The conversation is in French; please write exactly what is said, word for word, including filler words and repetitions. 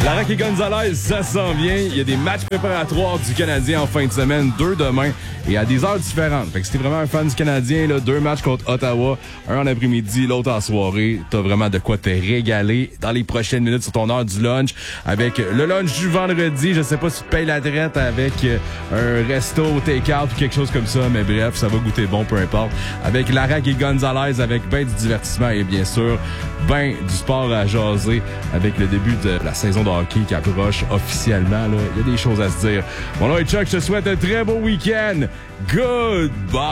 Larac et Gonzalez, ça s'en vient. Il y a des matchs préparatoires du Canadien en fin de semaine, deux demain et à des heures différentes. Fait que si t'es vraiment un fan du Canadien, là, deux matchs contre Ottawa, un en après-midi, l'autre en soirée. T'as vraiment de quoi te régaler dans les prochaines minutes sur ton heure du lunch avec le lunch du vendredi. Je sais pas si tu payes la traite avec un resto, take-out ou quelque chose comme ça, mais bref, ça va goûter bon, peu importe. Avec Larac et Gonzalez, avec ben du divertissement et bien sûr, ben du sport à jaser avec le début de la saison de hockey qui approche officiellement. Il y a des choses à se dire. Mon nom est Chuck, je te souhaite un très beau week-end. Goodbye!